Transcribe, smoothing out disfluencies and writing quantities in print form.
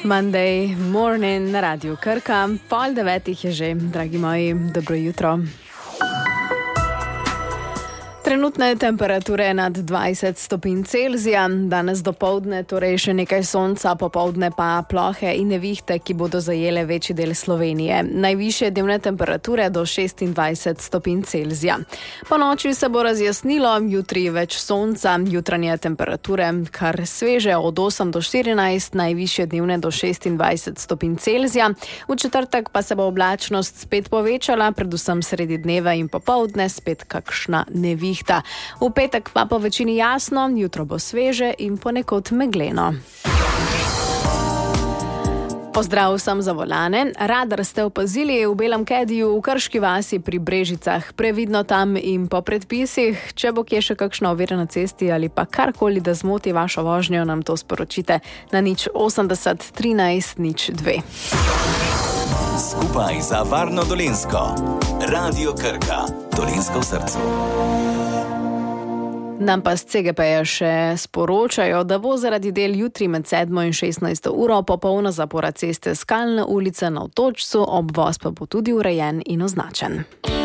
Monday morning na Radiu Krka, 8:30 je že, dragi moji, dobro jutro. Trenutne temperature nad 20 stopinj Celzija, danes dopoldne torej še nekaj sonca, popoldne pa plohe in nevihte, ki bodo zajele večji del Slovenije. Najvišje dnevne temperature do 26 stopinj Celzija. Po noči se bo razjasnilo, jutri več sonca, jutranje temperature kar sveže od 8 do 14, najvišje dnevne do 26 stopinj Celzija. V četrtek pa se bo oblačnost spet povečala, predvsem sredi dneva in popoldne spet kakšna nevihta. V petek pa po večini jasno, jutro bo sveže in ponekod megleno. Pozdrav vsem za volane. Radar ste opazili v belem kediju v Krški vasi pri Brežicah. Previdno tam in po predpisih. Če bo kje še kakšna ovira na cesti ali pa karkoli, da zmoti vašo vožnjo, nam to sporočite na 080 13 02. Skupaj za varno Dolenjsko. Radio Krka. Dolenjsko v srcu. Nam pa z CGP-ja še sporočajo, da bo zaradi del jutri med 7 in 16 uro popolna zapora ceste Skalna ulica na Otočcu, obvoz pa bo tudi urejen in označen.